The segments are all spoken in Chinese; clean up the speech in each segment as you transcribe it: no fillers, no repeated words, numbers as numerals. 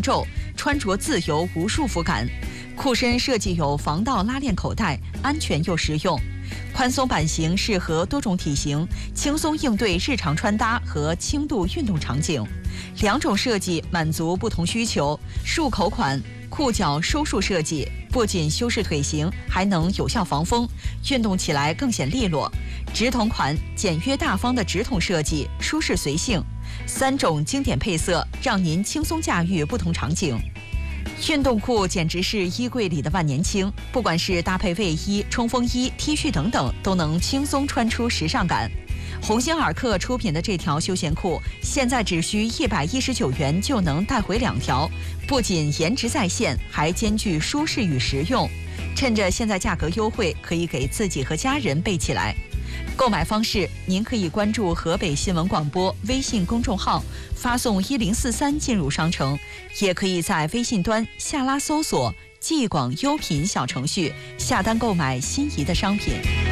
皱，穿着自由无束缚感。裤身设计有防盗拉链口袋，安全又实用。宽松版型适合多种体型，轻松应对日常穿搭和轻度运动场景。两种设计满足不同需求。束口款裤脚收束设计，不仅修饰腿型，还能有效防风，运动起来更显利落。直筒款简约大方的直筒设计，舒适随性。3种经典配色，让您轻松驾驭不同场景。运动裤简直是衣柜里的万年青，不管是搭配卫衣、冲锋衣、T 恤等等，都能轻松穿出时尚感。鸿星尔克出品的这条休闲裤，现在只需119元就能带回2条，不仅颜值在线，还兼具舒适与实用。趁着现在价格优惠，可以给自己和家人备起来。购买方式，您可以关注河北新闻广播微信公众号，发送1043进入商城，也可以在微信端下拉搜索济广优品小程序，下单购买心仪的商品。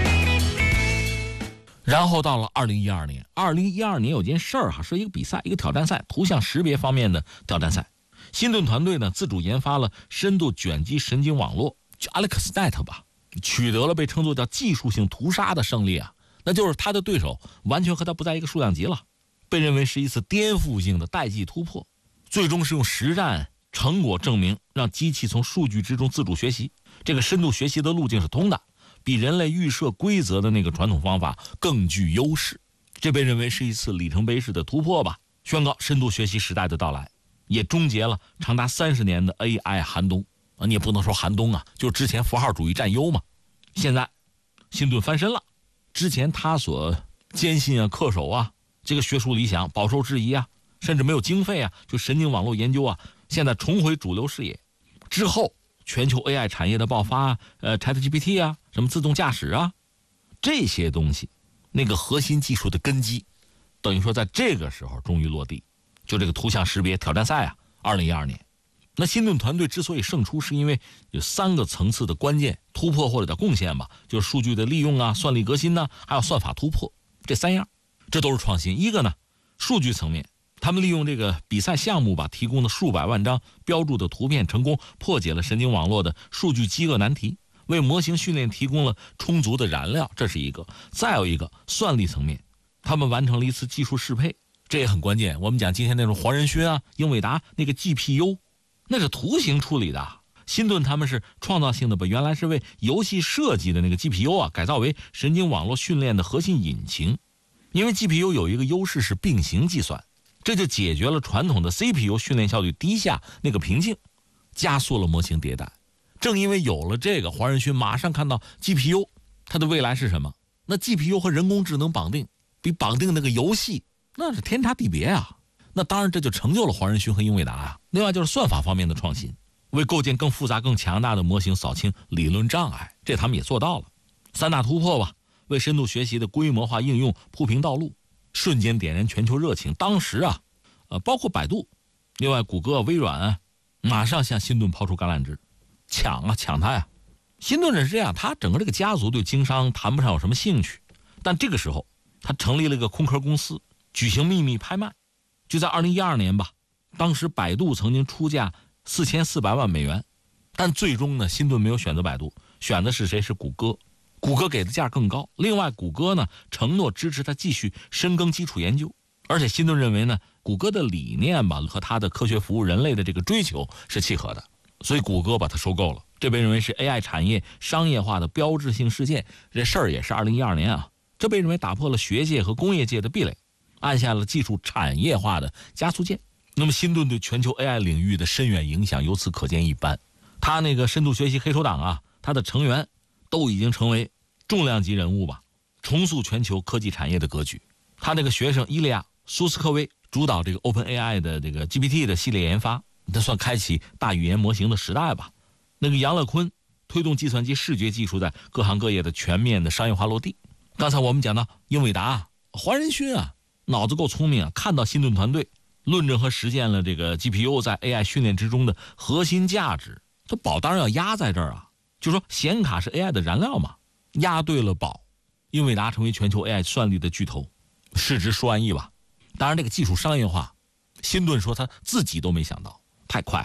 然后到了2012年，2012年有件事儿是一个比赛，一个挑战赛，图像识别方面的挑战赛。新顿团队呢自主研发了深度卷积神经网络，就 AlexNet 吧，取得了被称作叫技术性屠杀的胜利啊。那就是他的对手完全和他不在一个数量级了，被认为是一次颠覆性的代际突破。最终是用实战成果证明，让机器从数据之中自主学习。这个深度学习的路径是通的，比人类预设规则的那个传统方法更具优势。这被认为是一次里程碑式的突破吧，宣告深度学习时代的到来，也终结了长达30年的 AI 寒冬。你也不能说寒冬啊，就是之前符号主义占优嘛。现在新顿翻身了，之前他所坚信啊、恪守啊，这个学术理想饱受质疑啊，甚至没有经费啊，就神经网络研究啊，现在重回主流视野。之后全球 AI 产业的爆发ChatGPT 啊，什么自动驾驶啊，这些东西那个核心技术的根基，等于说在这个时候终于落地。就这个图像识别挑战赛啊，2012年。那新顿团队之所以胜出，是因为有3个层次的关键突破或者叫贡献吧，就是数据的利用啊、算力革新呢，还有算法突破，这3样，这都是创新。一个呢，数据层面，他们利用这个比赛项目吧提供的数百万张标注的图片，成功破解了神经网络的数据饥饿难题，为模型训练提供了充足的燃料，这是一个。再有一个算力层面，他们完成了一次技术适配，这也很关键。我们讲今天那种黄仁勋啊、英伟达那个 GPU， 那是图形处理的。新顿他们是创造性的把原来是为游戏设计的那个 GPU 啊改造为神经网络训练的核心引擎。因为 GPU 有一个优势是并行计算，这就解决了传统的 CPU 训练效率低下那个瓶颈，加速了模型迭代。正因为有了这个，黄仁勋马上看到 GPU 它的未来是什么？那 GPU 和人工智能绑定，比绑定那个游戏那是天差地别啊。那当然这就成就了黄仁勋和英伟达啊。另外就是算法方面的创新，为构建更复杂更强大的模型扫清理论障碍，这他们也做到了。3大突破吧，为深度学习的规模化应用铺平道路，瞬间点燃全球热情。当时啊包括百度，另外谷歌、微软啊，马上向新顿抛出橄榄枝，抢它呀。新顿是这样，他整个这个家族对经商谈不上有什么兴趣，但这个时候他成立了一个空壳公司，举行秘密拍卖。就在2012年吧，当时百度曾经出价4400万美元，但最终呢，新顿没有选择百度，选的是谁？是谷歌。谷歌给的价更高。另外谷歌呢承诺支持他继续深耕基础研究，而且新顿认为呢，谷歌的理念吧和他的科学服务人类的这个追求是契合的，所以谷歌把它收购了。这被认为是 AI 产业商业化的标志性事件。这事儿也是2012年啊，这被认为打破了学界和工业界的壁垒，按下了技术产业化的加速键。那么新顿对全球 AI 领域的深远影响由此可见一斑。他那个深度学习黑手党啊，他的成员都已经成为重量级人物吧，重塑全球科技产业的格局。他那个学生伊利亚·苏斯科维主导这个 OpenAI 的这个 GPT 的系列研发，这算开启大语言模型的时代吧。那个杨乐坤推动计算机视觉技术在各行各业的全面的商业化落地。刚才我们讲到英伟达，黄仁勋啊脑子够聪明啊，看到新顿团队论证和实践了这个 GPU 在 AI 训练之中的核心价值，这宝当然要压在这儿啊。就说显卡是 AI 的燃料嘛，压对了宝，英伟达成为全球 AI 算力的巨头，市值数万亿吧。当然这个技术商业化，新顿说他自己都没想到，太快了。